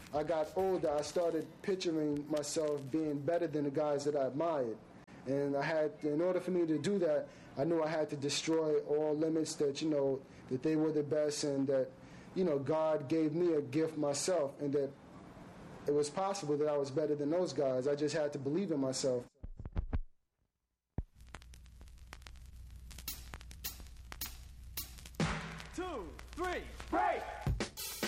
I got older, I started picturing myself being better than the guys that I admired. And in order for me to do that, I knew I had to destroy all limits that, that they were the best, and that, God gave me a gift myself, and that it was possible that I was better than those guys. I just had to believe in myself. Two, three, break!